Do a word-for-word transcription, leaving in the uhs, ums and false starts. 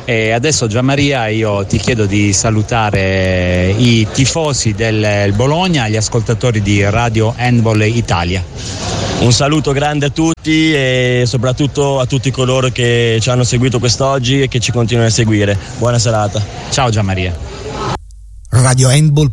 E adesso Gianmaria io ti chiedo di salutare i tifosi del Bologna, gli ascoltatori di Radio Handball Italia. Un saluto grande a tutti e soprattutto a tutti coloro che ci hanno seguito quest'oggi e che ci continuano a seguire. Buona serata. Ciao Gianmaria. Radio Handball